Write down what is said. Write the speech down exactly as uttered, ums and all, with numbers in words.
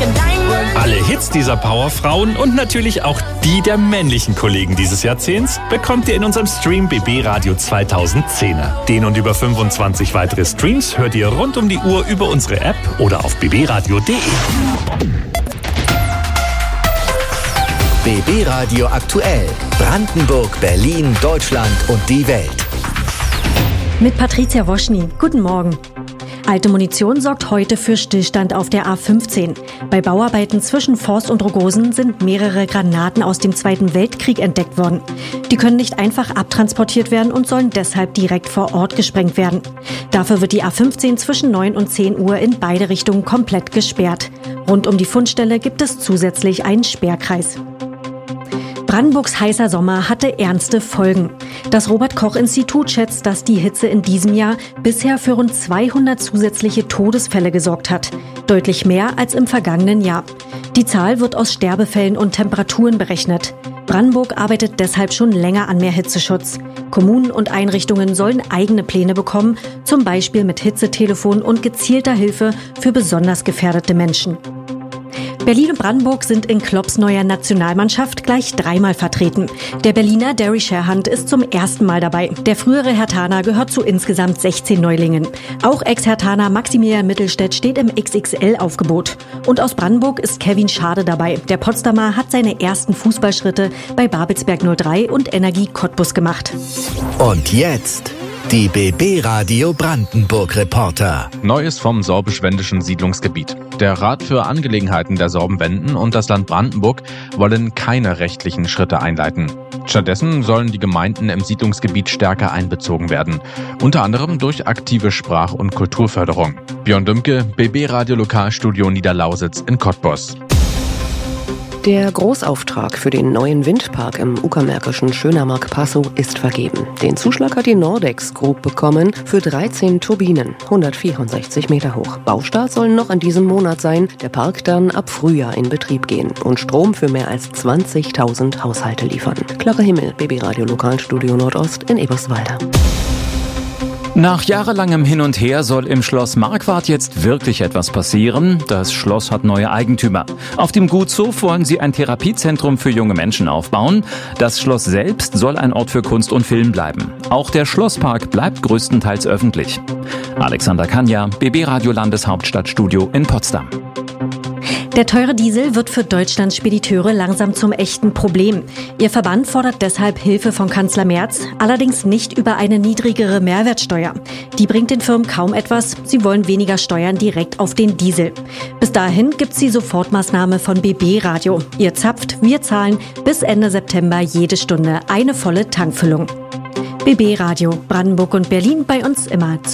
Alle Hits dieser Powerfrauen und natürlich auch die der männlichen Kollegen dieses Jahrzehnts bekommt ihr in unserem Stream B B Radio zweitausendzehner. Den und über fünfundzwanzig weitere Streams hört ihr rund um die Uhr über unsere App oder auf b b radio punkt d e. B B Radio aktuell. Brandenburg, Berlin, Deutschland und die Welt. Mit Patricia Woschny. Guten Morgen. Alte Munition sorgt heute für Stillstand auf der A fünfzehn. Bei Bauarbeiten zwischen Forst und Rogosen sind mehrere Granaten aus dem Zweiten Weltkrieg entdeckt worden. Die können nicht einfach abtransportiert werden und sollen deshalb direkt vor Ort gesprengt werden. Dafür wird die A fünfzehn zwischen neun und zehn Uhr in beide Richtungen komplett gesperrt. Rund um die Fundstelle gibt es zusätzlich einen Sperrkreis. Brandenburgs heißer Sommer hatte ernste Folgen. Das Robert-Koch-Institut schätzt, dass die Hitze in diesem Jahr bisher für rund zweihundert zusätzliche Todesfälle gesorgt hat. Deutlich mehr als im vergangenen Jahr. Die Zahl wird aus Sterbefällen und Temperaturen berechnet. Brandenburg arbeitet deshalb schon länger an mehr Hitzeschutz. Kommunen und Einrichtungen sollen eigene Pläne bekommen, zum Beispiel mit Hitzetelefon und gezielter Hilfe für besonders gefährdete Menschen. Berlin und Brandenburg sind in Klopps neuer Nationalmannschaft gleich dreimal vertreten. Der Berliner Derry Sherhunt ist zum ersten Mal dabei. Der frühere Herthaner gehört zu insgesamt sechzehn Neulingen. Auch Ex-Herthaner Maximilian Mittelstädt steht im X X L-Aufgebot. Und aus Brandenburg ist Kevin Schade dabei. Der Potsdamer hat seine ersten Fußballschritte bei Babelsberg null drei und Energie Cottbus gemacht. Und jetzt die B B Radio Brandenburg Reporter. Neues vom sorbisch-wendischen Siedlungsgebiet. Der Rat für Angelegenheiten der Sorbenwenden und das Land Brandenburg wollen keine rechtlichen Schritte einleiten. Stattdessen sollen die Gemeinden im Siedlungsgebiet stärker einbezogen werden. Unter anderem durch aktive Sprach- und Kulturförderung. Björn Dümke, B B Radio Lokalstudio Niederlausitz in Cottbus. Der Großauftrag für den neuen Windpark im uckermärkischen Schönermark-Passow ist vergeben. Den Zuschlag hat die Nordex Group bekommen für dreizehn Turbinen, hundertvierundsechzig Meter hoch. Baustart soll noch in diesem Monat sein, der Park dann ab Frühjahr in Betrieb gehen und Strom für mehr als zwanzigtausend Haushalte liefern. Clara Himmel, B B Radio Lokalstudio Nordost in Eberswalde. Nach jahrelangem Hin und Her soll im Schloss Marquardt jetzt wirklich etwas passieren. Das Schloss hat neue Eigentümer. Auf dem Gutshof wollen sie ein Therapiezentrum für junge Menschen aufbauen. Das Schloss selbst soll ein Ort für Kunst und Film bleiben. Auch der Schlosspark bleibt größtenteils öffentlich. Alexander Kanja, B B Radio Landeshauptstadtstudio in Potsdam. Der teure Diesel wird für Deutschlands Spediteure langsam zum echten Problem. Ihr Verband fordert deshalb Hilfe von Kanzler Merz, allerdings nicht über eine niedrigere Mehrwertsteuer. Die bringt den Firmen kaum etwas, sie wollen weniger Steuern direkt auf den Diesel. Bis dahin gibt's die Sofortmaßnahme von B B Radio. Ihr zapft, wir zahlen bis Ende September jede Stunde eine volle Tankfüllung. B B Radio, Brandenburg und Berlin bei uns immer.